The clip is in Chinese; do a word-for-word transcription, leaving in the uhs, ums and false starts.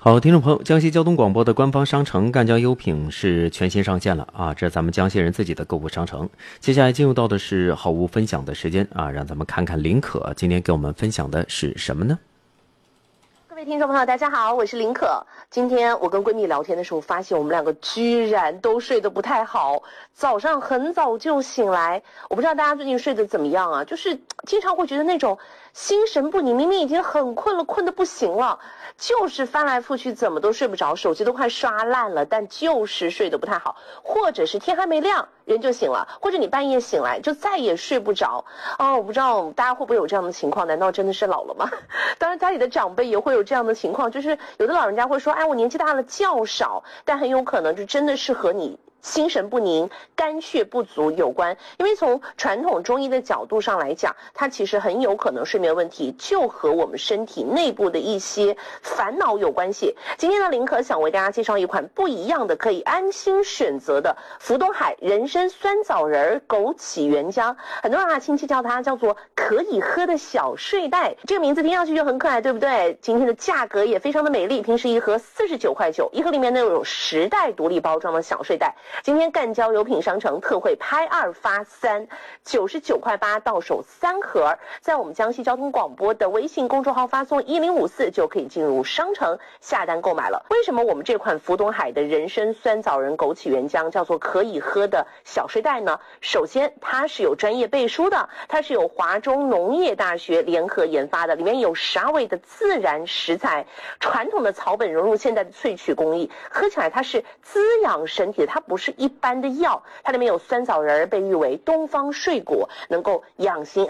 好，听众朋友，江西交通广播的官方商城赣江优品是全新上线了啊！这是咱们江西人自己的购物商城。接下来进入到的是好物分享的时间啊，让咱们看看林可今天给我们分享的是什么呢？ 各位听众朋友，大家好，我是林可。今天我跟闺蜜聊天的时候，发现我们两个居然都睡得不太好，早上很早就醒来。我不知道大家最近睡得怎么样啊？就是经常会觉得那种心神不宁，明明已经很困了，困得不行了，就是翻来覆去怎么都睡不着，手机都快刷烂了，但就是睡得不太好，或者是天还没亮人就醒了，或者你半夜醒来就再也睡不着。哦，我不知道大家会不会有这样的情况？难道真的是老了吗？当然，家里的长辈也会有这样的情况，就是有的老人家会说，哎，我年纪大了觉少，但很有可能就真的是和你心神不宁、肝血不足有关。因为从传统中医的角度上来讲，它其实很有可能睡眠问题就和我们身体内部的一些烦恼有关系。今天呢，林可想为大家介绍一款不一样的可以安心选择的福东海人参酸枣仁枸杞原浆，很多人啊亲戚叫它叫做可以喝的小睡袋，这个名字听上去就很可爱，对不对？今天的价格也非常的美丽，平时一盒四十九块九，一盒里面呢有十袋独立包装的小睡袋。今天赣交优品商城特惠拍二发三，九十九块八到手三盒，在我们江西交通广播的微信公众号发送一零五四就可以进入商城下单购买了。为什么我们这款福东海的人参酸枣仁枸杞原浆叫做可以喝的小睡袋呢？首先它是有专业背书的，它是有华中农业大学联合研发的，里面有十二味的自然食材，传统的草本融入现代的萃取工艺，喝起来它是滋养身体的，它不是一般的药，它里面有酸枣仁，被誉为东方睡果，能够养心